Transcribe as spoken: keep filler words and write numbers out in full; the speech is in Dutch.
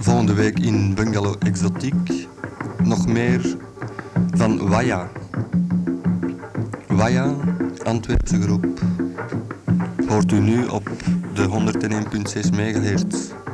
volgende week in Bungalow Exotique nog meer van Waya. Waya, Antwerpse groep, hoort u nu op de honderd één komma zes megahertz.